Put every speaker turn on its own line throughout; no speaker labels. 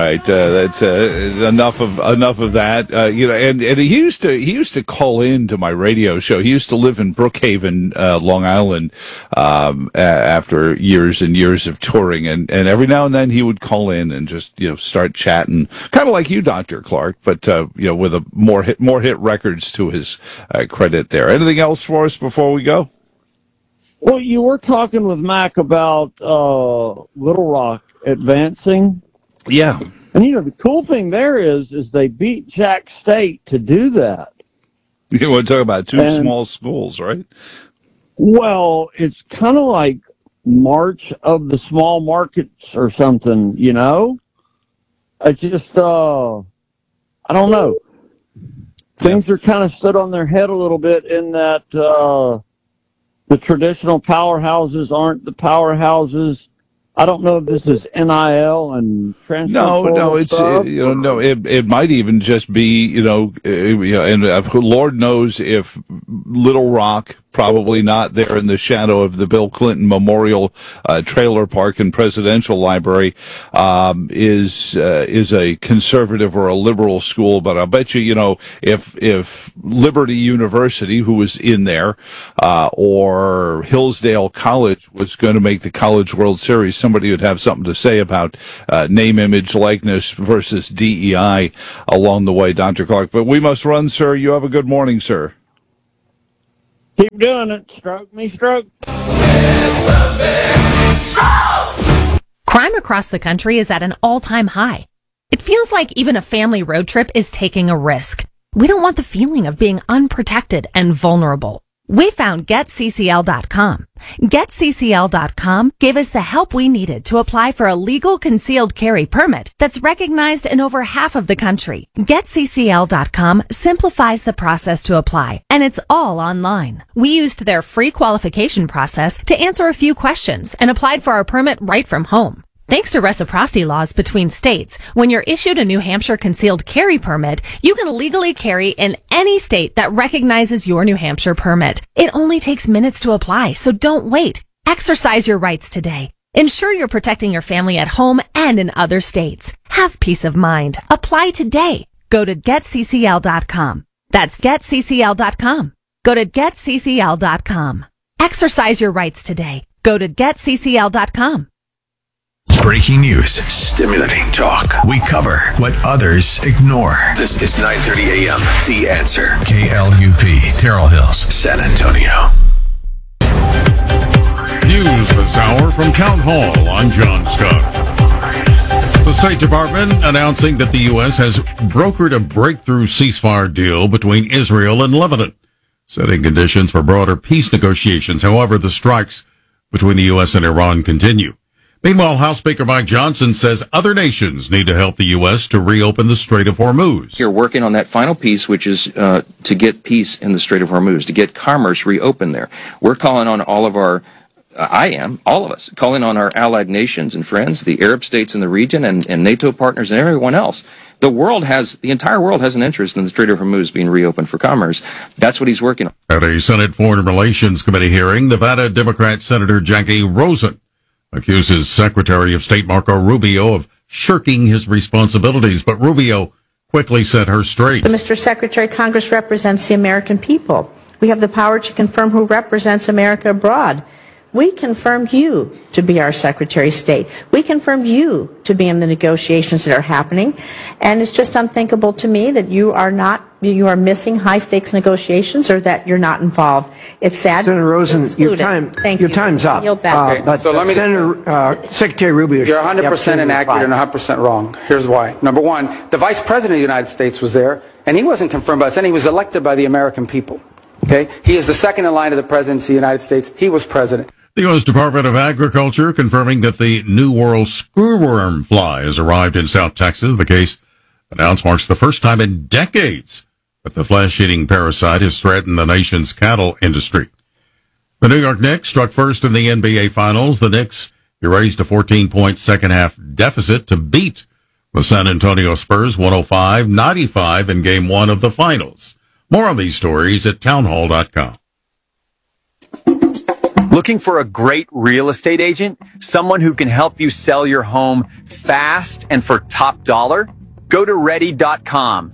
right. That's enough of that. And he used to call in to my radio show. He used to live in Brookhaven, Long Island, after years and years of touring, and every now and then he would call in and just start chatting, kind of like you, Dr. Clark, but with a more hit records to his credit there. Anything else for us before we go?
Well, you were talking with Mac about Little Rock advancing.
Yeah.
And, the cool thing there is they beat Jack State to do that.
You want to talk about two small schools, right?
Well, it's kind of like March of the Small Markets or something, I just, I don't know. Things are kind of stood on their head a little bit in that the traditional powerhouses aren't the powerhouses. I don't know if this is NIL and transfer.
No, it's
stuff.
It might even just be and Lord knows if Little Rock, probably not there in the shadow of the Bill Clinton Memorial Trailer Park and Presidential Library, is a conservative or a liberal school. But I'll bet you, if Liberty University, who was in there, or Hillsdale College was going to make the College World Series, somebody would have something to say about name, image, likeness versus DEI along the way, Dr. Clark. But we must run, sir. You have a good morning, sir.
Keep doing it. Stroke me, stroke.
Crime across the country is at an all-time high. It feels like even a family road trip is taking a risk. We don't want the feeling of being unprotected and vulnerable. We found GetCCL.com. GetCCL.com gave us the help we needed to apply for a legal concealed carry permit that's recognized in over half of the country. GetCCL.com simplifies the process to apply, and it's all online. We used their free qualification process to answer a few questions and applied for our permit right from home. Thanks to reciprocity laws between states, when you're issued a New Hampshire concealed carry permit, you can legally carry in any state that recognizes your New Hampshire permit. It only takes minutes to apply, so don't wait. Exercise your rights today. Ensure you're protecting your family at home and in other states. Have peace of mind. Apply today. Go to GetCCL.com. That's GetCCL.com. Go to GetCCL.com. Exercise your rights today. Go to GetCCL.com.
Breaking news, stimulating talk. We cover what others ignore. This is 9:30 a.m. The Answer. KLUP, Terrell Hills, San Antonio.
News this hour from Town Hall. I'm John Scott. The State Department announcing that the U.S. has brokered a breakthrough ceasefire deal between Israel and Lebanon, setting conditions for broader peace negotiations. However, the strikes between the U.S. and Iran continue. Meanwhile, House Speaker Mike Johnson says other nations need to help the U.S. to reopen the Strait of Hormuz.
You're working on that final piece, which is to get peace in the Strait of Hormuz, to get commerce reopened there. We're calling on all of our, all of us, calling on our allied nations and friends, the Arab states in the region and NATO partners and everyone else. The entire world has an interest in the Strait of Hormuz being reopened for commerce. That's what he's working on.
At a Senate Foreign Relations Committee hearing, Nevada Democrat Senator Jackie Rosen accuses Secretary of State Marco Rubio of shirking his responsibilities, but Rubio quickly set her straight.
Mr. Secretary, Congress represents the American people. We have the power to confirm who represents America abroad. We confirmed you to be our Secretary of State. We confirmed you to be in the negotiations that are happening. And it's just unthinkable to me that you are missing high-stakes negotiations or that you're not involved. It's sad.
Senator Rosen, your time's up.
So let me,
Secretary Rubio.
You're 100% inaccurate and 100% wrong. Here's why. Number one, the Vice President of the United States was there, and he wasn't confirmed by us, and he was elected by the American people. Okay? He is the second in line of the presidency of the United States. He was president.
The U.S. Department of Agriculture confirming that the New World screwworm fly has arrived in South Texas. The case announced marks the first time in decades that the flesh-eating parasite has threatened the nation's cattle industry. The New York Knicks struck first in the NBA Finals. The Knicks erased a 14-point second-half deficit to beat the San Antonio Spurs 105-95 in Game 1 of the Finals. More on these stories at townhall.com.
Looking for a great real estate agent? Someone who can help you sell your home fast and for top dollar? Go to Ready.com,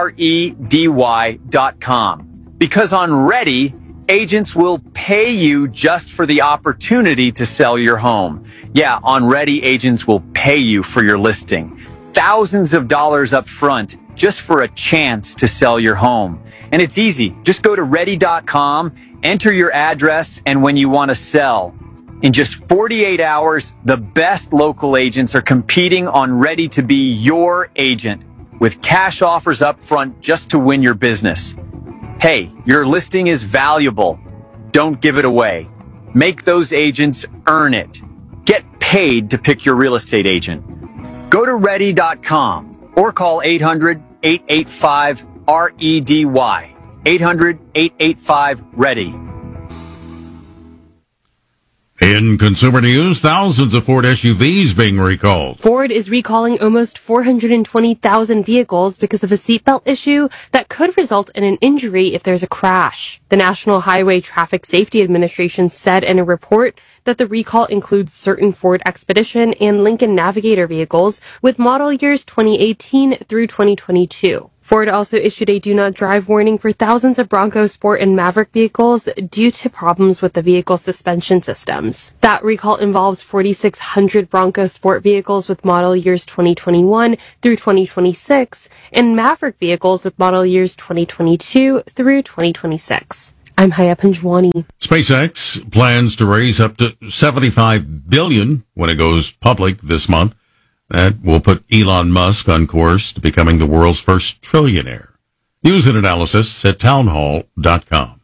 REDY.com. Because on Ready, agents will pay you just for the opportunity to sell your home. Yeah, on Ready, agents will pay you for your listing. Thousands of dollars up front just for a chance to sell your home. And it's easy. Just go to Ready.com, enter your address, and when you want to sell. In just 48 hours, the best local agents are competing on Ready to be your agent with cash offers up front just to win your business. Hey, your listing is valuable. Don't give it away. Make those agents earn it. Get paid to pick your real estate agent. Go to Ready.com or call 800-885-REDY. 800-885-READY.
In consumer news, thousands of Ford SUVs being recalled.
Ford is recalling almost 420,000 vehicles because of a seatbelt issue that could result in an injury if there's a crash. The National Highway Traffic Safety Administration said in a report that the recall includes certain Ford Expedition and Lincoln Navigator vehicles with model years 2018 through 2022. Ford also issued a do not drive warning for thousands of Bronco Sport and Maverick vehicles due to problems with the vehicle suspension systems. That recall involves 4,600 Bronco Sport vehicles with model years 2021 through 2026 and Maverick vehicles with model years 2022 through 2026. I'm Haya Panjwani.
SpaceX plans to raise up to $75 billion when it goes public this month. That will put Elon Musk on course to becoming the world's first trillionaire. News and analysis at townhall.com.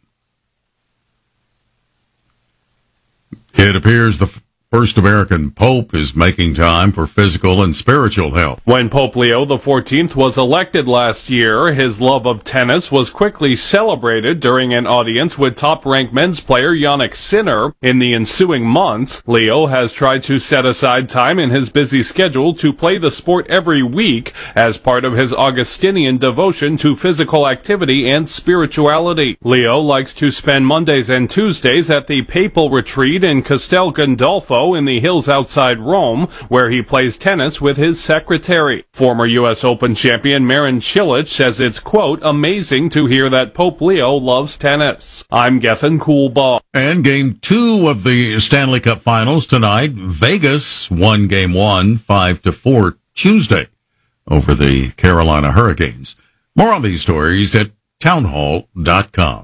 It appears the first American Pope is making time for physical and spiritual health.
When Pope Leo XIV was elected last year, his love of tennis was quickly celebrated during an audience with top-ranked men's player Jannik Sinner. In the ensuing months, Leo has tried to set aside time in his busy schedule to play the sport every week as part of his Augustinian devotion to physical activity and spirituality. Leo likes to spend Mondays and Tuesdays at the papal retreat in Castel Gandolfo in the hills outside Rome, where he plays tennis with his secretary. Former U.S. Open champion Marin Cilic says it's, quote, amazing to hear that Pope Leo loves tennis. I'm Gethin Coolbaugh.
And Game 2 of the Stanley Cup Finals tonight. Vegas won Game 1 5-4 Tuesday over the Carolina Hurricanes. More on these stories at townhall.com.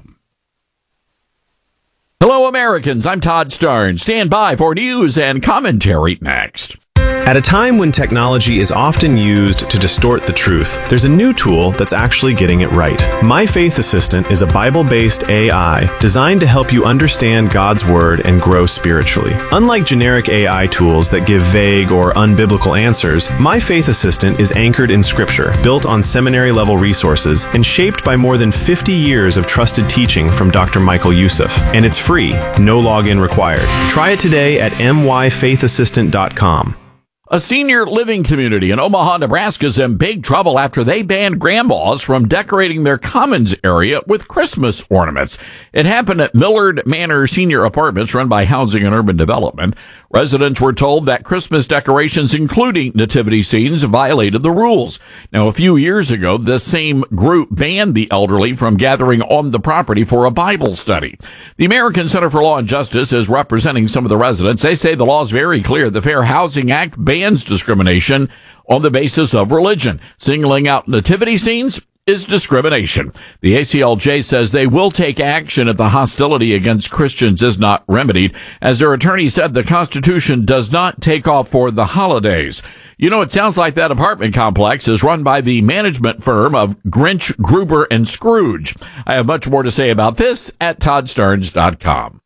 Hello, Americans. I'm Todd Starnes. Stand by for news and commentary next.
At a time when technology is often used to distort the truth, there's a new tool that's actually getting it right. My Faith Assistant is a Bible-based AI designed to help you understand God's Word and grow spiritually. Unlike generic AI tools that give vague or unbiblical answers, My Faith Assistant is anchored in Scripture, built on seminary-level resources, and shaped by more than 50 years of trusted teaching from Dr. Michael Youssef. And it's free, no login required. Try it today at myfaithassistant.com.
A senior living community in Omaha, Nebraska is in big trouble after they banned grandmas from decorating their commons area with Christmas ornaments. It happened at Millard Manor Senior Apartments run by Housing and Urban Development. Residents were told that Christmas decorations, including nativity scenes, violated the rules. Now, a few years ago, this same group banned the elderly from gathering on the property for a Bible study. The American Center for Law and Justice is representing some of the residents. They say the law is very clear. The Fair Housing Act bans discrimination on the basis of religion. Singling out nativity scenes is discrimination. The ACLJ says they will take action if the hostility against Christians is not remedied. As their attorney said, the Constitution does not take off for the holidays. You know, it sounds like that apartment complex is run by the management firm of Grinch, Gruber, and Scrooge. I have much more to say about this at ToddStarnes.com.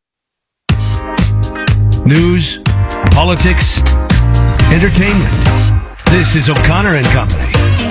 News, politics, entertainment. This is O'Connor and Company.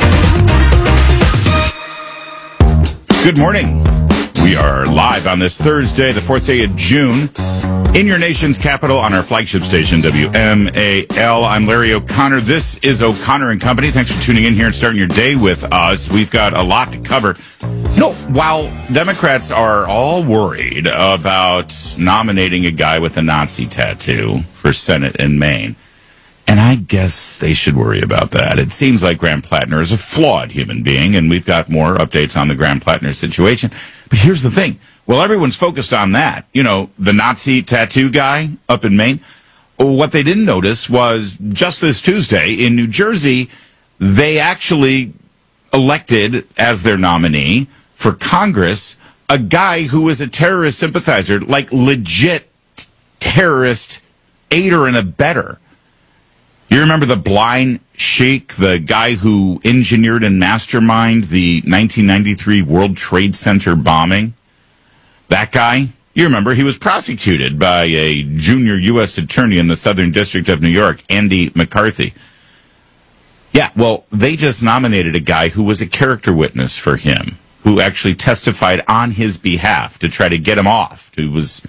Good morning. We are live on this Thursday, the 4th day of June, in your nation's capital on our flagship station, WMAL. I'm Larry O'Connor. This is O'Connor and Company. Thanks for tuning in here and starting your day with us. We've got a lot to cover. You know, while Democrats are all worried about nominating a guy with a Nazi tattoo for Senate in Maine, and I guess they should worry about that. It seems like Graham Plattner is a flawed human being, and we've got more updates on the Graham Plattner situation. But here's the thing. Well, everyone's focused on that. You know, the Nazi tattoo guy up in Maine. What they didn't notice was just this Tuesday in New Jersey, they actually elected as their nominee for Congress a guy who was a terrorist sympathizer, like legit terrorist aider and abetter. You remember the blind sheik, the guy who engineered and masterminded the 1993 World Trade Center bombing? That guy? You remember, he was prosecuted by a junior U.S. attorney in the Southern District of New York, Andy McCarthy. Yeah, well, they just nominated a guy who was a character witness for him, who actually testified on his behalf to try to get him off. He was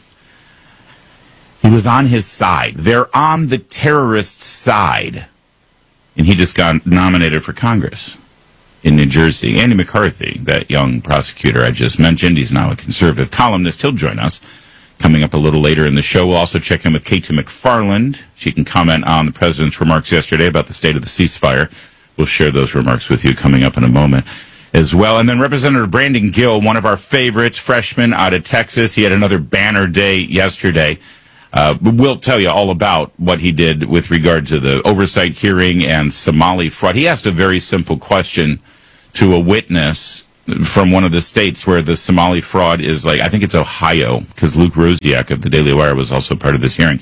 on his side. They're on the terrorist side. And he just got nominated for Congress in New Jersey. Andy McCarthy, that young prosecutor I just mentioned, he's now a conservative columnist. He'll join us coming up a little later in the show. We'll also check in with Katie McFarland. She can comment on the president's remarks yesterday about the state of the ceasefire. We'll share those remarks with you coming up in a moment as well. And then Representative Brandon Gill, one of our favorites, freshman out of Texas. He had another banner day yesterday. We'll tell you all about what he did with regard to the oversight hearing and Somali fraud. He asked a very simple question to a witness from one of the states where the Somali fraud is, like, I think it's Ohio, because Luke Rosiak of the Daily Wire was also part of this hearing.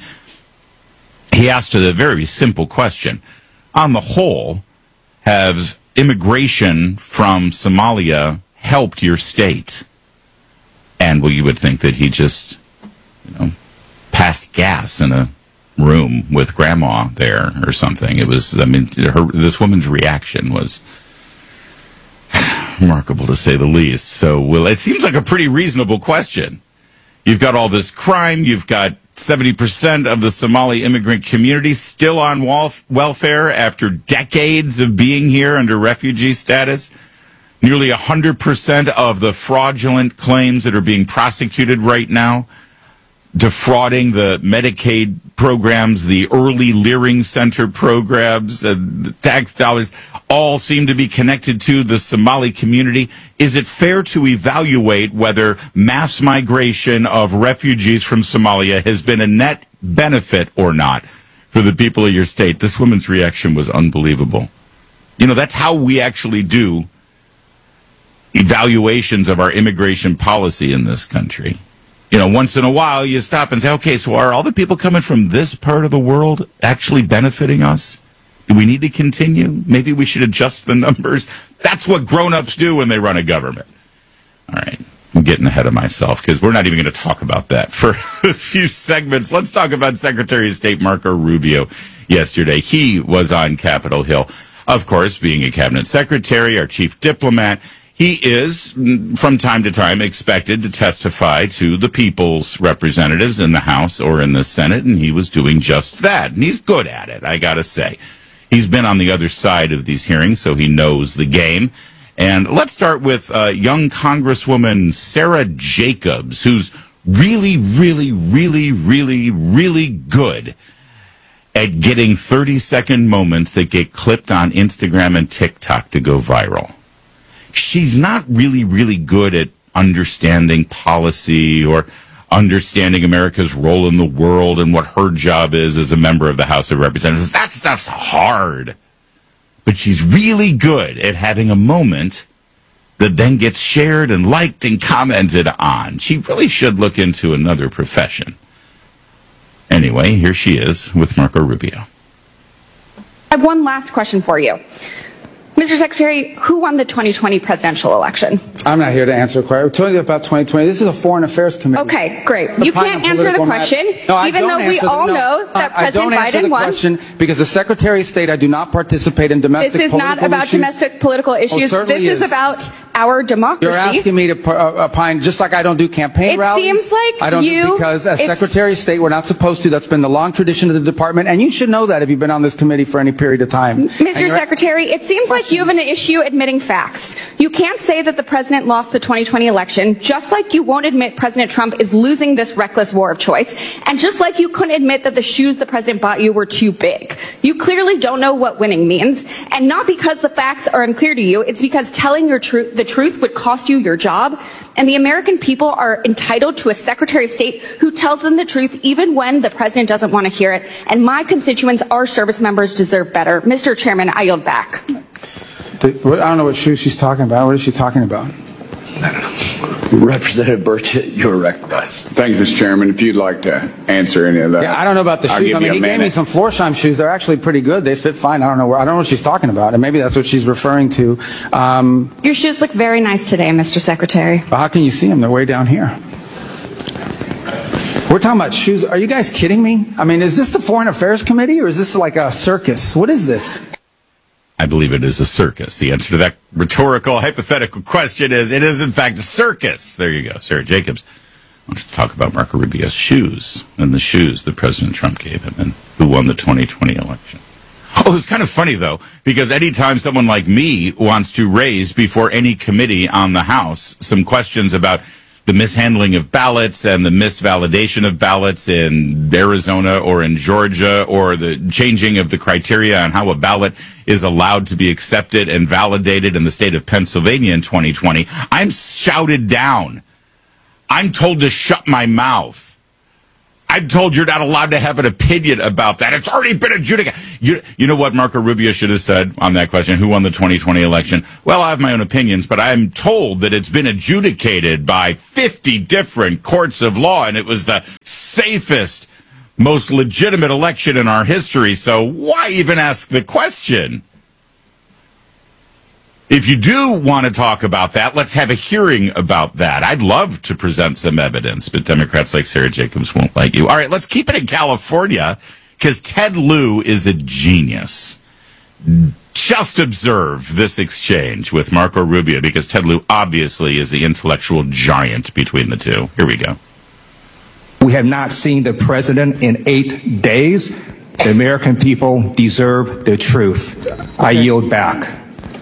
He asked a very simple question. On the whole, has immigration from Somalia helped your state? And, well, you would think that he just, passed gas in a room with grandma there or something. It was, this woman's reaction was remarkable to say the least. So, well, it seems like a pretty reasonable question. You've got all this crime. You've got 70% of the Somali immigrant community still on welfare after decades of being here under refugee status. Nearly 100% of the fraudulent claims that are being prosecuted right now, defrauding the Medicaid programs, the early Leering Center programs, the tax dollars, all seem to be connected to the Somali community. Is it fair to evaluate whether mass migration of refugees from Somalia has been a net benefit or not for the people of your state? This woman's reaction was unbelievable. That's how we actually do evaluations of our immigration policy in this country. Once in a while you stop and say, okay, so are all the people coming from this part of the world actually benefiting us? Do we need to continue? Maybe we should adjust the numbers. That's what grown-ups do when they run a government. All right, I'm getting ahead of myself because we're not even going to talk about that for a few segments. Let's talk about Secretary of State Marco Rubio yesterday. He was on Capitol Hill, of course, being a cabinet secretary, our chief diplomat. He is, from time to time, expected to testify to the people's representatives in the House or in the Senate, and he was doing just that. And he's good at it, I gotta say. He's been on the other side of these hearings, so he knows the game. And let's start with young Congresswoman Sarah Jacobs, who's really, really, really, really, really good at getting 30-second moments that get clipped on Instagram and TikTok to go viral. She's not really, really good at understanding policy or understanding America's role in the world and what her job is as a member of the House of Representatives. That stuff's hard. But she's really good at having a moment that then gets shared and liked and commented on. She really should look into another profession. Anyway, here she is with Marco Rubio.
I have one last question for you. Mr. Secretary, who won the 2020 presidential election?
I'm not here to answer a question. We're talking about 2020. This is a Foreign Affairs Committee.
Okay, great. You can't answer the question, even though we all know that President Biden won. I don't answer the question
because as Secretary of State, I do not participate in domestic political issues.
This is not about domestic political issues. This is about our democracy.
You're asking me to opine just like I don't do campaign rallies.
It seems like
I don't do because as Secretary of State, we're not supposed to. That's been the long tradition of the department, and you should know that if you've been on this committee for any period of time.
Mr. Secretary, it seems like you have an issue admitting facts. You can't say that the president lost the 2020 election, just like you won't admit President Trump is losing this reckless war of choice, and just like you couldn't admit that the shoes the president bought you were too big. You clearly don't know what winning means, and not because the facts are unclear to you, it's because telling the truth would cost you your job, and the American people are entitled to a Secretary of State who tells them the truth even when the president doesn't want to hear it, and my constituents, our service members, deserve better. Mr. Chairman, I yield back.
I don't know what shoes she's talking about. What is she talking about?
Representative Burchett, you're recognized.
Thank you, Mr. Chairman. If you'd like to answer any of that.
Yeah, I don't know about the shoes. I mean, he gave me some Florsheim shoes. They're actually pretty good. They fit fine. I don't know what she's talking about, and maybe that's what she's referring to.
Your shoes look very nice today, Mr. Secretary.
Well, how can you see them? They're way down here. We're talking about shoes. Are you guys kidding me? I mean, is this the Foreign Affairs Committee, or is this like a circus? What is this?
I believe it is a circus. The answer to that rhetorical, hypothetical question is, it is in fact a circus. There you go. Sarah Jacobs wants to talk about Marco Rubio's shoes and the shoes that President Trump gave him and who won the 2020 election. Oh, it's kind of funny, though, because anytime someone like me wants to raise before any committee on the House some questions about the mishandling of ballots and the misvalidation of ballots in Arizona or in Georgia, or the changing of the criteria on how a ballot is allowed to be accepted and validated in the state of Pennsylvania in 2020, I'm shouted down. I'm told to shut my mouth. I'm told you're not allowed to have an opinion about that. It's already been adjudicated. You know what Marco Rubio should have said on that question? Who won the 2020 election? Well, I have my own opinions, but I'm told that it's been adjudicated by 50 different courts of law, and it was the safest, most legitimate election in our history. So why even ask the question? If you do want to talk about that, let's have a hearing about that. I'd love to present some evidence, but Democrats like Sarah Jacobs won't like you. All right, let's keep it in California, because Ted Lieu is a genius. Just observe this exchange with Marco Rubio, because Ted Lieu obviously is the intellectual giant between the two. Here we go.
We have not seen the president in 8 days. The American people deserve the truth. I yield back.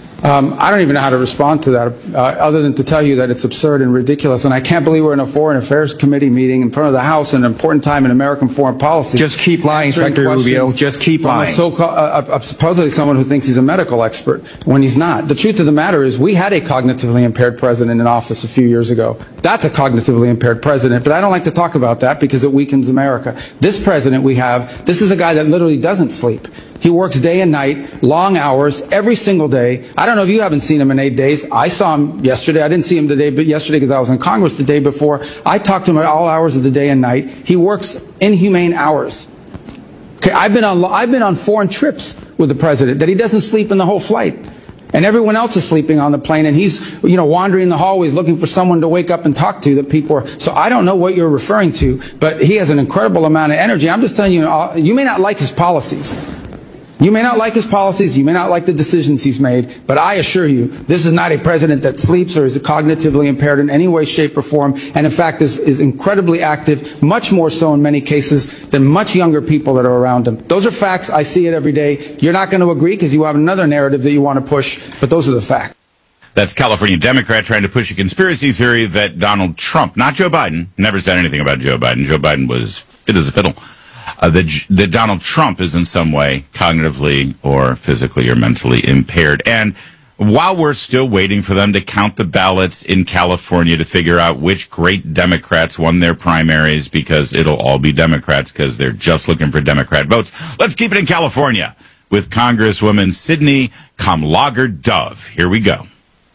I don't even know how to respond to that, other than to tell you that it's absurd and ridiculous. And I can't believe we're in a Foreign Affairs Committee meeting in front of the House at an important time in American foreign policy.
Just keep lying, Secretary Rubio. Just keep lying.
Supposedly someone who thinks he's a medical expert when he's not. The truth of the matter is we had a cognitively impaired president in office a few years ago. That's a cognitively impaired president, but I don't like to talk about that because it weakens America. This president we have, this is a guy that literally doesn't sleep. He works day and night, long hours, every single day. I don't know if you haven't seen him in 8 days. I saw him yesterday. I didn't see him today, but yesterday because I was in Congress the day before. I talked to him at all hours of the day and night. He works inhumane hours. Okay, I've been on foreign trips with the president that he doesn't sleep in the whole flight. And everyone else is sleeping on the plane, and he's, wandering the hallways looking for someone to wake up and talk to that people are. So I don't know what you're referring to, but he has an incredible amount of energy. I'm just telling you, you may not like his policies. You may not like his policies, you may not like the decisions he's made, but I assure you, this is not a president that sleeps or is cognitively impaired in any way, shape, or form, and in fact is incredibly active, much more so in many cases than much younger people that are around him. Those are facts. I see it every day. You're not going to agree because you have another narrative that you want to push, but those are the facts.
That's California Democrat trying to push a conspiracy theory that Donald Trump, not Joe Biden, never said anything about Joe Biden. Joe Biden was fit as a fiddle. That Donald Trump is in some way cognitively or physically or mentally impaired. And while we're still waiting for them to count the ballots in California to figure out which great Democrats won their primaries, because it'll all be Democrats because they're just looking for Democrat votes, let's keep it in California with Congresswoman Sidney Kamlager-Dove. Here we go.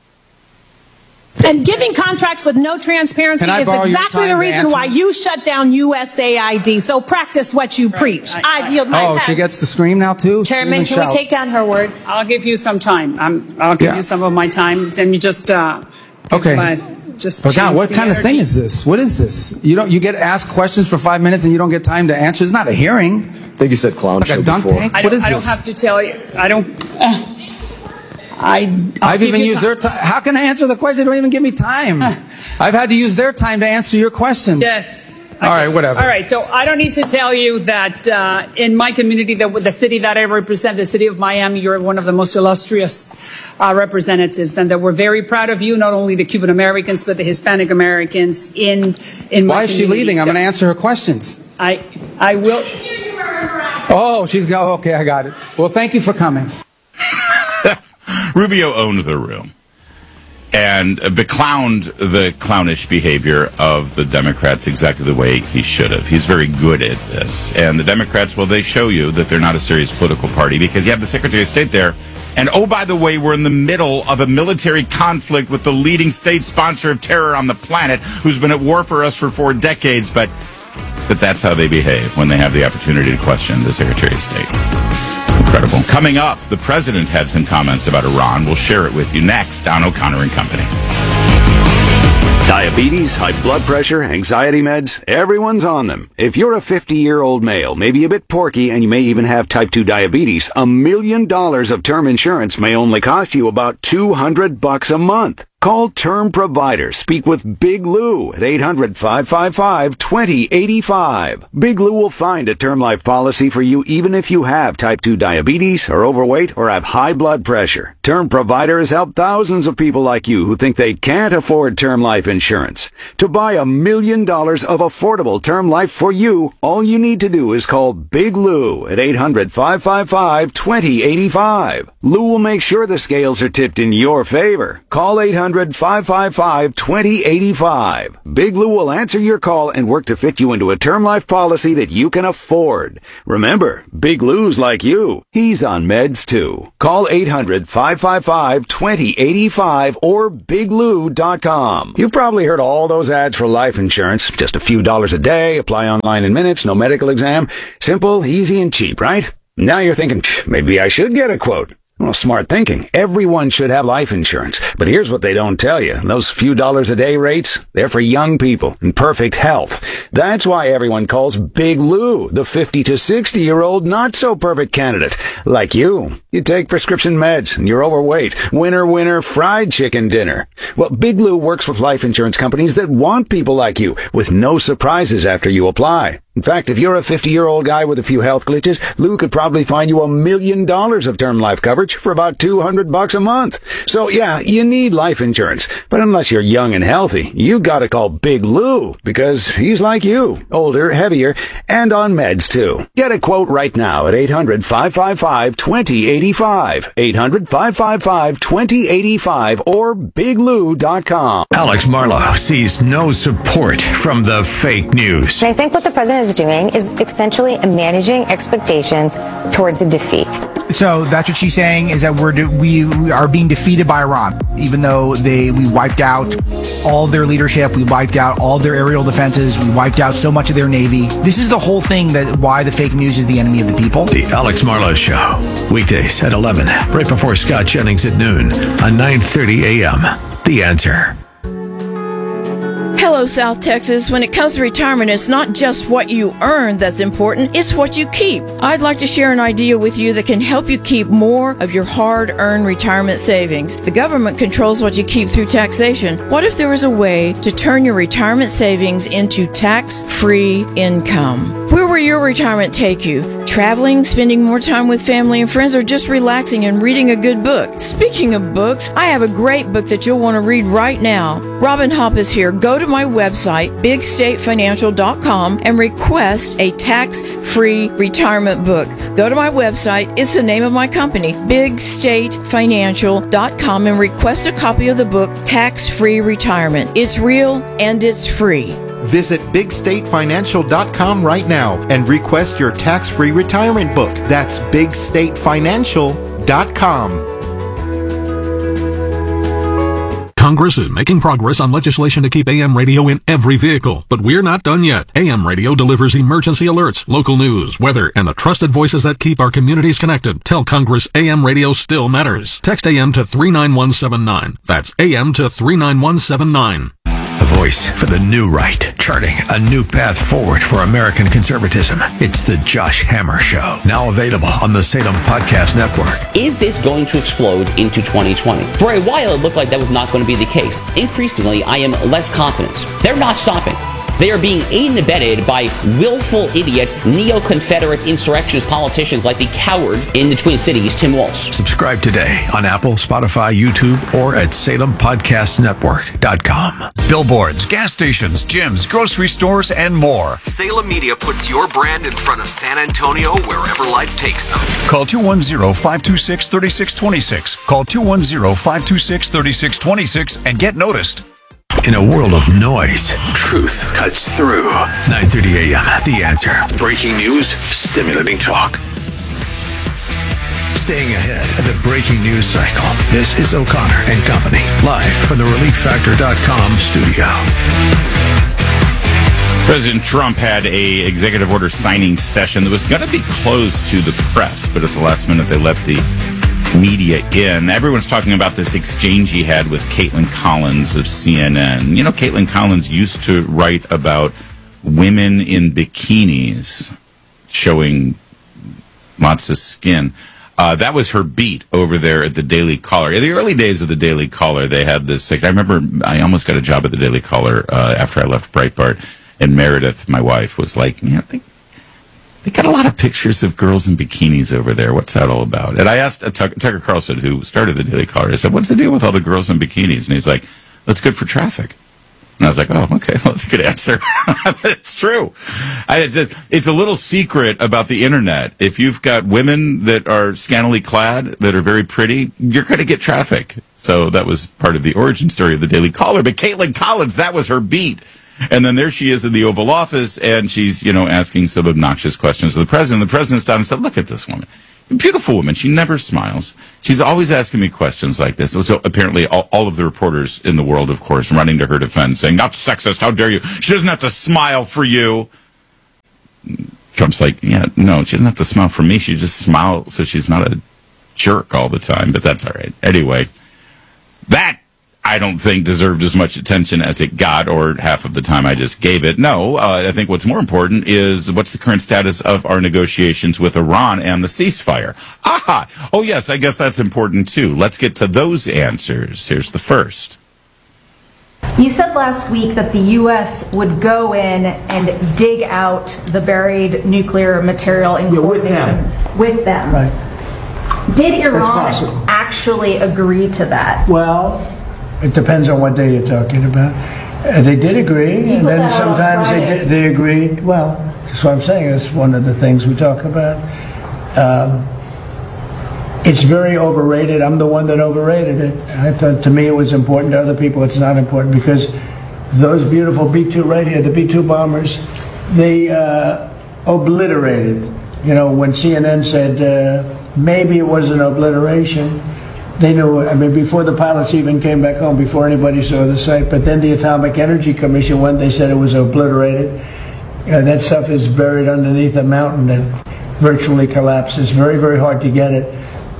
And giving contracts with no transparency is exactly the reason why you shut down USAID. So practice what you preach. I yield my time.
She gets to scream now too?
Chairman, can we take down her words?
I'll give you some time. I'll give you some of my time. Then you just
okay. But God, what kind of thing is this? What is this? You get asked questions for 5 minutes and you don't get time to answer. It's not a hearing. I
think you said clown show before.
Tank? What is this?
I don't have to tell you. I don't.
I've even used their time. How can I answer the question? They don't even give me time. I've had to use their time to answer your questions.
Yes.
All right, whatever.
All right, so I don't need to tell you that in my community, the city that I represent, the city of Miami, you're one of the most illustrious representatives, and that we're very proud of you, not only the Cuban Americans, but the Hispanic Americans in my
Why is she
community.
leaving? I'm going to answer her questions.
I will.
Oh, okay, I got it. Well, thank you for coming.
Rubio owned the room and beclowned the clownish behavior of the Democrats exactly the way he should have. He's very good at this. And the Democrats, well, they show you that they're not a serious political party because you have the Secretary of State there. And, oh, by the way, we're in the middle of a military conflict with the leading state sponsor of terror on the planet who's been at war for us for 4 decades. But that's how they behave when they have the opportunity to question the Secretary of State. Incredible. Coming up, the president had some comments about Iran. We'll share it with you next on O'Connor and Company.
Diabetes, high blood pressure, anxiety meds, everyone's on them. If you're a 50-year-old male, maybe a bit porky, and you may even have type 2 diabetes, $1 million of term insurance may only cost you about $200 a month. Call Term Provider. Speak with Big Lou at 800-555-2085. Big Lou will find a term life policy for you even if you have type 2 diabetes, are overweight, or have high blood pressure. Term Provider has helped thousands of people like you who think they can't afford term life insurance. To buy $1 million of affordable term life for you, all you need to do is call Big Lou at 800-555-2085. Lou will make sure the scales are tipped in your favor. Call 800-555-2085. Big Lou will answer your call and work to fit you into a term life policy that you can afford. Remember, Big Lou's like you. He's on meds too. Call 800-555-2085 or biglou.com. You've probably heard all those ads for life insurance. Just a few dollars a day, apply online in minutes, no medical exam. Simple, easy, and cheap, right? Now you're thinking, maybe I should get a quote. Well, smart thinking. Everyone should have life insurance. But here's what they don't tell you. Those few dollars a day rates, they're for young people in perfect health. That's why everyone calls Big Lou the 50 to 60-year-old not-so-perfect candidate. Like you. You take prescription meds and you're overweight. Winner, winner, fried chicken dinner. Well, Big Lou works with life insurance companies that want people like you with no surprises after you apply. In fact, if you're a 50-year-old guy with a few health glitches, Lou could probably find you $1 million of term life coverage for about $200 a month. So yeah, you need life insurance. But unless you're young and healthy, you gotta call Big Lou because he's like you, older, heavier, and on meds too. Get a quote right now at 800-555-2085, 800-555-2085 or biglou.com.
Alex Marlow sees no support from the fake news.
And I think what the president is doing is essentially managing expectations towards a defeat.
So that's what she's saying, is that we are being defeated by Iran, even though we wiped out all their leadership, we wiped out all their aerial defenses, we wiped out so much of their navy. This is the whole thing why the fake news is the enemy of the people.
The Alex Marlow Show, weekdays at 11, right before Scott Jennings at noon on 9:30 a.m. The Answer.
Hello, South Texas. When it comes to retirement, it's not just what you earn that's important, it's what you keep. I'd like to share an idea with you that can help you keep more of your hard-earned retirement savings. The government controls what you keep through taxation. What if there was a way to turn your retirement savings into tax-free income? Where will your retirement take you? Traveling, spending more time with family and friends, or just relaxing and reading a good book? Speaking of books, I have a great book that you'll want to read right now. Robin Hopp is here. Go to my website, bigstatefinancial.com, and request a tax-free retirement book. Go to my website. It's the name of my company, bigstatefinancial.com, and request a copy of the book, Tax-Free Retirement. It's real and it's free.
Visit bigstatefinancial.com right now and request your tax-free retirement book. That's bigstatefinancial.com.
Congress is making progress on legislation to keep AM radio in every vehicle, but we're not done yet. AM radio delivers emergency alerts, local news, weather, and the trusted voices that keep our communities connected. Tell Congress AM radio still matters. Text AM to 39179. That's AM to 39179.
A voice for the new right, charting a new path forward for American conservatism. It's the Josh Hammer Show, now available on the Salem Podcast Network.
Is this going to explode into 2020? For a while, it looked like that was not going to be the case. Increasingly, I am less confident. They're not stopping. They are being aided and abetted by willful idiot, neo-Confederate insurrectionist politicians like the coward in the Twin Cities, Tim Walz.
Subscribe today on Apple, Spotify, YouTube, or at SalemPodcastNetwork.com. Billboards, gas stations, gyms, grocery stores, and more.
Salem Media puts your brand in front of San Antonio wherever life takes them.
Call 210-526-3626. Call 210-526-3626 and get noticed. In a world of noise, truth cuts through. 9:30 a.m. The Answer. Breaking news, stimulating talk. Staying ahead of the breaking news cycle. This is O'Connor and Company, live from the ReliefFactor.com studio.
President Trump had a executive order signing session that was going to be closed to the press, but at the last minute they let the media in. Everyone's talking about this exchange he had with Caitlin Collins of CNN. You know, Caitlin Collins used to write about women in bikinis showing lots of skin. That was her beat over there at the Daily Caller. In the early days of the Daily Caller, they had this. I remember I almost got a job at the Daily Caller after I left Breitbart, and Meredith, my wife, was like, "Yeah, they got a lot of pictures of girls in bikinis over there. What's that all about?" And I asked Tucker Carlson, who started the Daily Caller, I said, "What's the deal with all the girls in bikinis?" And he's like, "That's good for traffic." And I was like, "Oh, okay, well, that's a good answer." It's true. It's a little secret about the internet. If you've got women that are scantily clad, that are very pretty, you're going to get traffic. So that was part of the origin story of the Daily Caller. But Caitlin Collins, that was her beat. And then there she is in the Oval Office, and she's, asking some obnoxious questions of the president. The president stopped and said, "Look at this woman. Beautiful woman. She never smiles. She's always asking me questions like this." So apparently all of the reporters in the world, of course, running to her defense, saying, "Not sexist. How dare you? She doesn't have to smile for you." Trump's like, "Yeah, no, she doesn't have to smile for me. She just smiles so she's not a jerk all the time." But that's all right. Anyway, that I don't think deserved as much attention as it got, or half of the time I just gave it. No, I think what's more important is what's the current status of our negotiations with Iran and the ceasefire. Aha! Oh, yes, I guess that's important, too. Let's get to those answers. Here's the first.
You said last week that the U.S. would go in and dig out the buried nuclear material in coordination with them.
Right.
Did Iran actually agree to that?
Well, it depends on what day you're talking about. They did agree, and then sometimes they agreed. Well, that's what I'm saying. It's one of the things we talk about. It's very overrated. I'm the one that overrated it. I thought, to me, it was important. To other people, it's not important, because those beautiful B-2 right here, the B-2 bombers, they obliterated. When CNN said maybe it was an obliteration, they knew, before the pilots even came back home, before anybody saw the site. But then the Atomic Energy Commission went, they said it was obliterated. That stuff is buried underneath a mountain that virtually collapses. It's very, very hard to get it.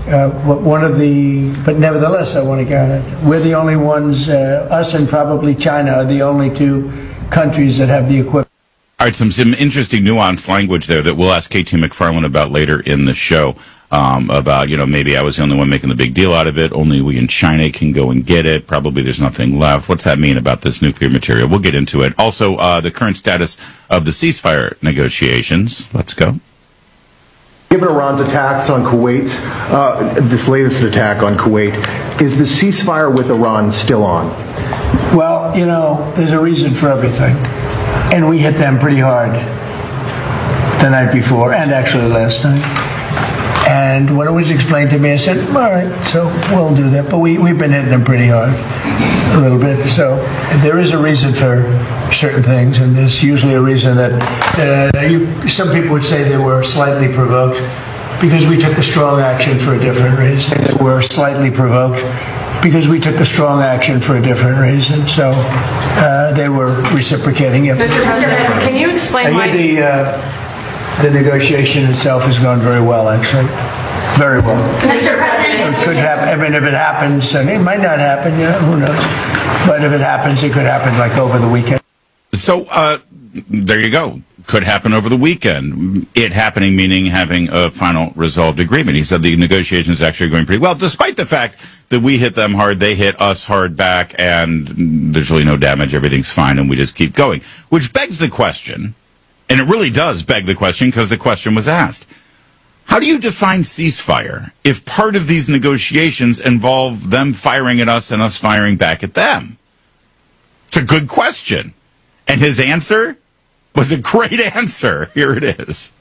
But nevertheless, I want to get it. We're the only ones, us and probably China are the only two countries that have the equipment.
All right, some interesting nuanced language there that we'll ask KT McFarland about later in the show. About, maybe I was the only one making the big deal out of it. Only we in China can go and get it. Probably there's nothing left. What's that mean about this nuclear material? We'll get into it. Also, the current status of the ceasefire negotiations. Let's go.
Given Iran's attacks on Kuwait, this latest attack on Kuwait, is the ceasefire with Iran still on?
Well, there's a reason for everything. And we hit them pretty hard the night before, and actually last night. And when it was explained to me, I said, all right, so we'll do that. But we've been hitting them pretty hard, a little bit. So there is a reason for certain things, and there's usually a reason that some people would say they were slightly provoked because we took a strong action for a different reason. They were slightly provoked because we took a strong action for a different reason. So they were reciprocating it.
Mr. President, can you explain why...
The negotiation itself has gone very well, actually. Very well.
Mr. President,
it could happen. If it happens, and it might not happen, who knows? But if it happens, it could happen like over the weekend.
So, there you go. could happen over the weekend. It happening meaning having a final resolved agreement. He said the negotiations actually are going pretty well, despite the fact that we hit them hard, they hit us hard back, and there's really no damage, everything's fine, and we just keep going. Which begs the question, and it really does beg the question because the question was asked. How do you define ceasefire if part of these negotiations involve them firing at us and us firing back at them? It's a good question. And his answer was a great answer. Here it is.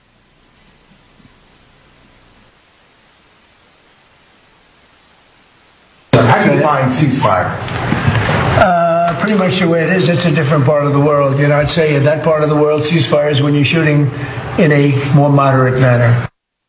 How do you define ceasefire?
Pretty much the way it is, it's a different part of the world. You know, I'd say in that part of the world, ceasefire is when you're shooting in a more moderate manner.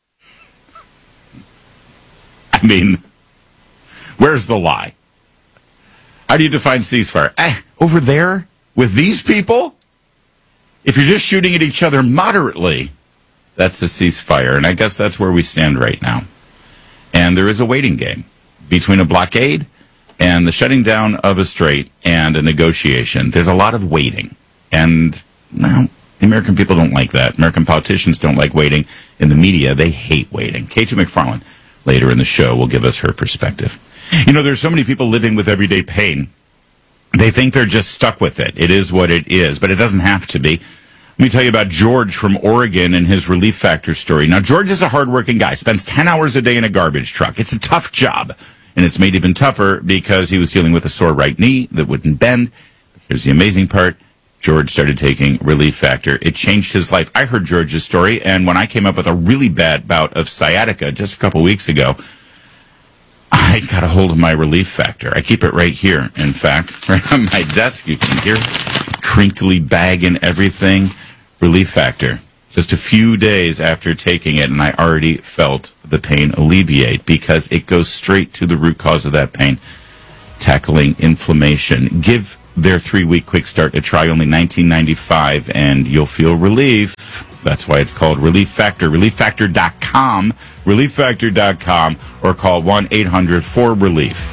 I mean, where's the lie? How do you define ceasefire? Over there with these people? If you're just shooting at each other moderately, that's a ceasefire. And I guess that's where we stand right now. And there is a waiting game between a blockade and the shutting down of a strait and a negotiation. There's a lot of waiting. And, well, the American people don't like that. American politicians don't like waiting. In the media, they hate waiting. Katie McFarland, later in the show, will give us her perspective. You know, there's so many people living with everyday pain. They think they're just stuck with it. It is what it is, but it doesn't have to be. Let me tell you about George from Oregon and his Relief Factor story. Now, George is a hardworking guy, spends 10 hours a day in a garbage truck. It's a tough job, and it's made even tougher because he was dealing with a sore right knee that wouldn't bend. Here's the amazing part. George started taking Relief Factor. It changed his life. I heard George's story, and when I came up with a really bad bout of sciatica just a couple weeks ago, I got a hold of my Relief Factor. I keep it right here, in fact, right on my desk. You can hear crinkly bag and everything. Relief Factor. Just a few days after taking it, and I already felt the pain alleviate because it goes straight to the root cause of that pain, tackling inflammation. Give their 3-week quick start a try, only $19.95, and you'll feel relief. That's why it's called Relief Factor. ReliefFactor.com, ReliefFactor.com, or call 1-800-4RELIEF.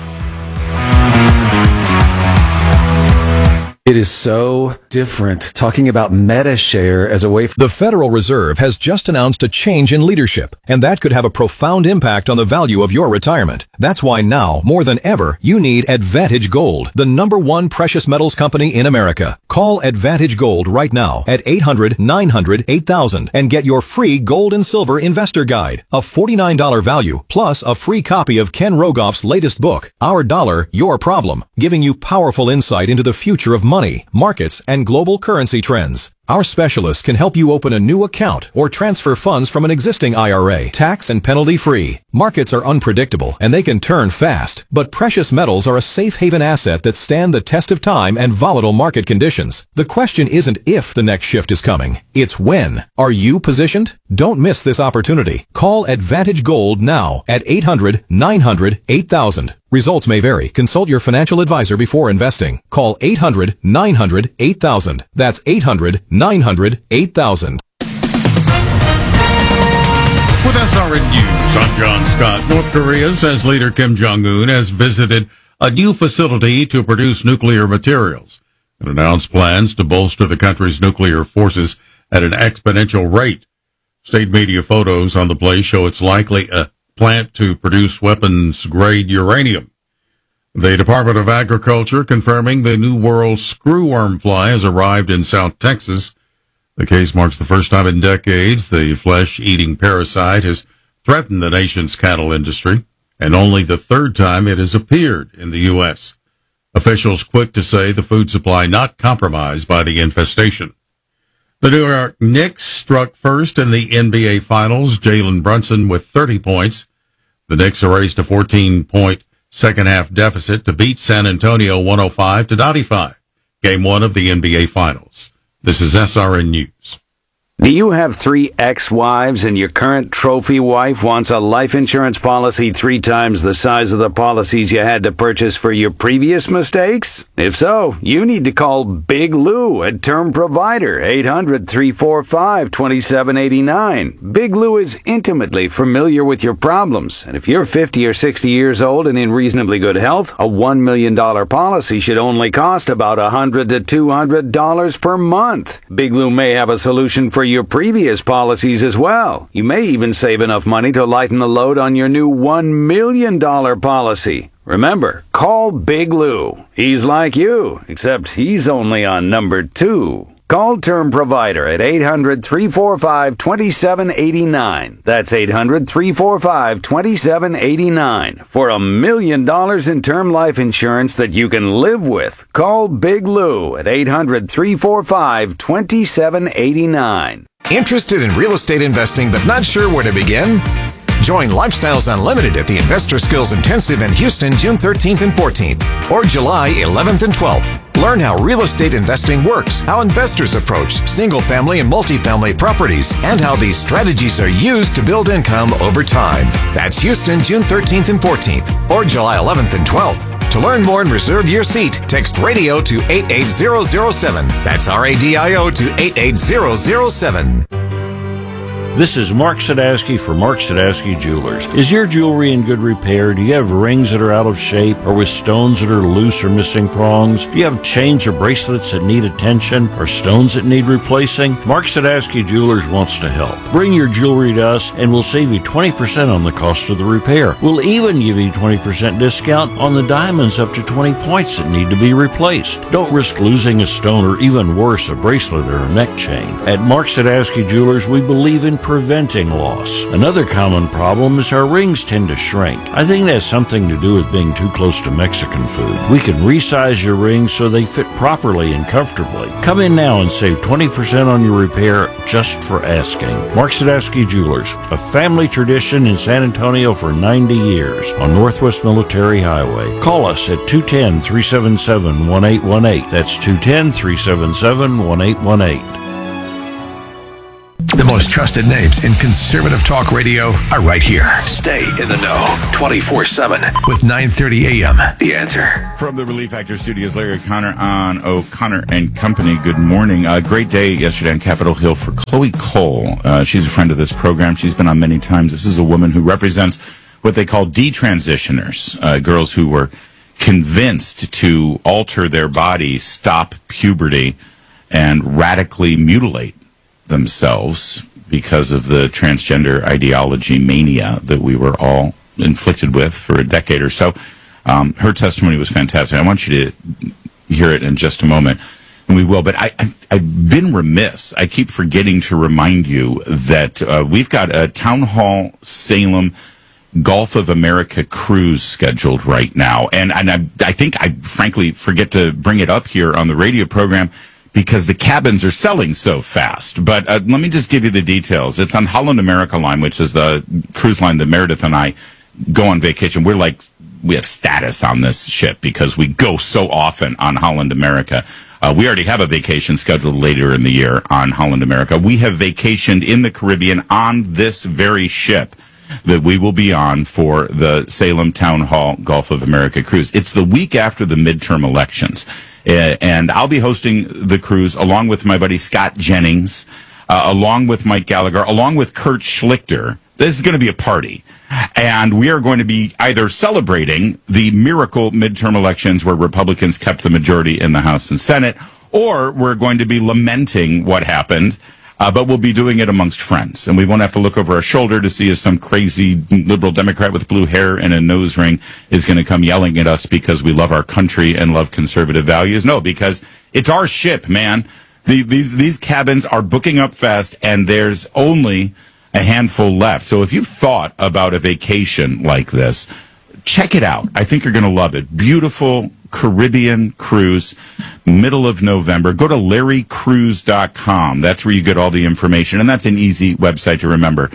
It is so different talking about MetaShare as a way for...
The Federal Reserve has just announced a change in leadership, and that could have a profound impact on the value of your retirement. That's why now, more than ever, you need Advantage Gold, the #1 precious metals company in America. Call Advantage Gold right now at 800-900-8000 and get your free gold and silver investor guide, a $49 value, plus a free copy of Ken Rogoff's latest book, Our Dollar, Your Problem, giving you powerful insight into the future of money, markets, and global currency trends. Our specialists can help you open a new account or transfer funds from an existing IRA, tax and penalty free. Markets are unpredictable and they can turn fast, but precious metals are a safe haven asset that stand the test of time and volatile market conditions. The question isn't if the next shift is coming, it's when. Are you positioned? Don't miss this opportunity. Call Advantage Gold now at 800-900-8000. Results may vary. Consult your financial advisor before investing. Call 800-900-8000. That's 800-900-8000.
With SRN News, I'm John Scott. North Korea says leader Kim Jong-un has visited a new facility to produce nuclear materials and announced plans to bolster the country's nuclear forces at an exponential rate. State media photos on the place show it's likely a plant to produce weapons-grade uranium. The Department of Agriculture confirming the New World screwworm fly has arrived in South Texas. The case marks the first time in decades the flesh-eating parasite has threatened the nation's cattle industry, and only the third time it has appeared in the U.S. Officials quick to say the food supply not compromised by the infestation. The New York Knicks struck first in the NBA Finals, Jalen Brunson with 30 points. The Knicks erased a 14-point second-half deficit to beat San Antonio 105-95. Game 1 of the NBA Finals. This is SRN News.
Do you have 3 ex-wives and your current trophy wife wants a life insurance policy 3 times the size of the policies you had to purchase for your previous mistakes? If so, you need to call Big Lou at Term Provider, 800-345-2789. Big Lou is intimately familiar with your problems, and if you're 50 or 60 years old and in reasonably good health, a $1 million policy should only cost about $100 to $200 per month. Big Lou may have a solution for your previous policies as well. You may even save enough money to lighten the load on your new $1 million policy. Remember, call Big Lou. He's like you, except he's only on number 2. Call Term Provider at 800-345-2789. That's 800-345-2789 for $1 million in term life insurance that you can live with. Call Big Lou at 800-345-2789.
Interested in real estate investing but not sure where to begin? Join Lifestyles Unlimited at the Investor Skills Intensive in Houston, June 13th and 14th, or July 11th and 12th. Learn how real estate investing works, how investors approach single-family and multifamily properties, and how these strategies are used to build income over time. That's Houston, June 13th and 14th, or July 11th and 12th. To learn more and reserve your seat, text RADIO to 88007. That's RADIO to 88007.
This is Mark Sadowski for Mark Sadowski Jewelers. Is your jewelry in good repair? Do you have rings that are out of shape or with stones that are loose or missing prongs? Do you have chains or bracelets that need attention or stones that need replacing? Mark Sadowski Jewelers wants to help. Bring your jewelry to us and we'll save you 20% on the cost of the repair. We'll even give you 20% discount on the diamonds up to 20 points that need to be replaced. Don't risk losing a stone or even worse, a bracelet or a neck chain. At Mark Sadowski Jewelers, we believe in preventing loss. Another common problem is our rings tend to shrink. I think that has something to do with being too close to Mexican food. We can resize your rings so they fit properly and comfortably. Come in now and save 20% on your repair just for asking. Mark Sadowski Jewelers, a family tradition in San Antonio for 90 years on Northwest Military Highway. Call us at 210-377-1818. That's 210-377-1818.
The most trusted names in conservative talk radio are right here. Stay in the know 24/7 with 9:30 a.m. The Answer.
From the Relief Factor Studios, Larry O'Connor on O'Connor and Company. Good morning. A great day yesterday on Capitol Hill for Chloe Cole. She's a friend of this program. She's been on many times. This is a woman who represents what they call detransitioners, girls who were convinced to alter their body, stop puberty, and radically mutilate themselves because of the transgender ideology mania that we were all inflicted with for a decade or so. Her testimony was fantastic. I want you to hear it in just a moment, and we will. But I've been remiss. I keep forgetting to remind you that we've got a Town Hall Salem Gulf of America cruise scheduled right now. And I think I frankly forget to bring it up here on the radio program because the cabins are selling so fast. But let me just give you the details. It's on Holland America Line, which is the cruise line that Meredith and I go on vacation. We have status on this ship because we go so often on Holland America. We already have a vacation scheduled later in the year on Holland America. We have vacationed in the Caribbean on this very ship that we will be on for the Salem Town Hall Gulf of America cruise. It's the week after the midterm elections. And I'll be hosting the cruise along with my buddy Scott Jennings, along with Mike Gallagher, along with Kurt Schlichter. This is going to be a party. And we are going to be either celebrating the miracle midterm elections where Republicans kept the majority in the House and Senate, or we're going to be lamenting what happened. But we'll be doing it amongst friends, and we won't have to look over our shoulder to see if some crazy liberal Democrat with blue hair and a nose ring is going to come yelling at us because we love our country and love conservative values. No, because it's our ship, man. These cabins are booking up fast, and there's only a handful left. So if you've thought about a vacation like this, check it out. I think you're going to love it. Beautiful Caribbean cruise, middle of November. Go to LarryCruise.com. That's where you get all the information, and that's an easy website to remember.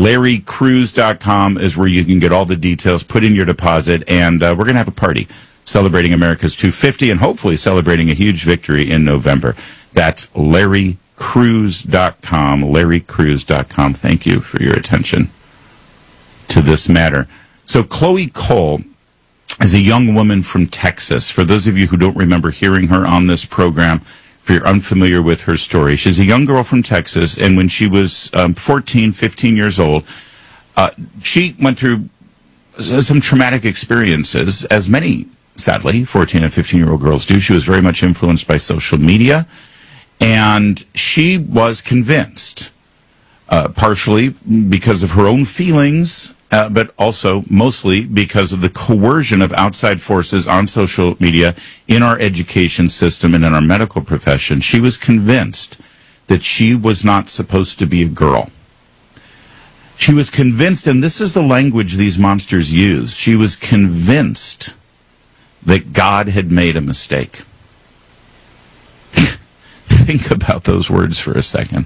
LarryCruise.com is where you can get all the details, put in your deposit, and we're going to have a party celebrating America's 250 and hopefully celebrating a huge victory in November. That's LarryCruise.com. LarryCruz.com. LarryCruz.com. Thank you for your attention to this matter. So Chloe Cole is a young woman from Texas. For those of you who don't remember hearing her on this program, if you're unfamiliar with her story, she's a young girl from Texas, and when she was 14, 15 years old, she went through some traumatic experiences, as many, sadly, 14 and 15-year-old girls do. She was very much influenced by social media, and she was convinced, partially because of her own feelings, but also mostly because of the coercion of outside forces on social media in our education system and in our medical profession. She was convinced that she was not supposed to be a girl. She was convinced, and this is the language these monsters use, she was convinced that God had made a mistake. Think about those words for a second.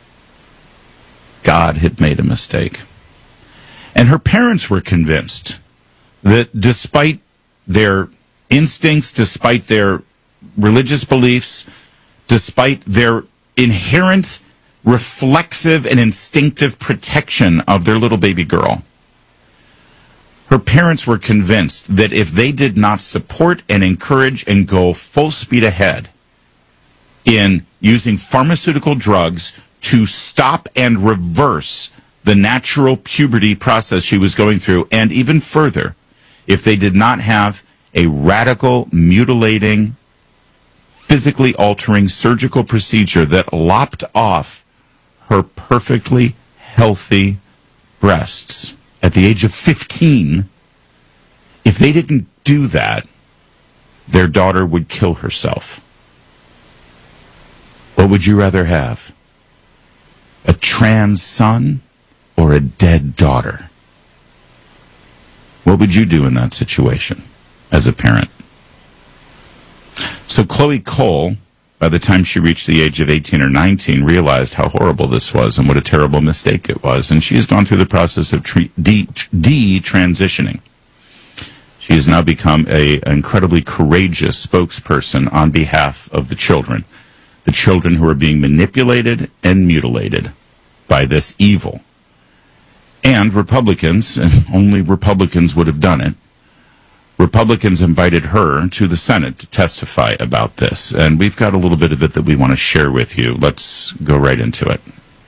God had made a mistake. And her parents were convinced that despite their instincts, despite their religious beliefs, despite their inherent reflexive and instinctive protection of their little baby girl, her parents were convinced that if they did not support and encourage and go full speed ahead in using pharmaceutical drugs to stop and reverse the natural puberty process she was going through, and even further, if they did not have a radical, mutilating, physically altering surgical procedure that lopped off her perfectly healthy breasts at the age of 15, if they didn't do that, their daughter would kill herself. What would you rather have? A trans son or a dead daughter? What would you do in that situation as a parent? So Chloe Cole, by the time she reached the age of 18 or 19, realized how horrible this was and what a terrible mistake it was. And she has gone through the process of detransitioning. She has now become an incredibly courageous spokesperson on behalf of the children who are being manipulated and mutilated by this evil. And Republicans, and only Republicans would have done it, Republicans invited her to the Senate to testify about this. And we've got a little bit of it that we want to share with you. Let's go right into it.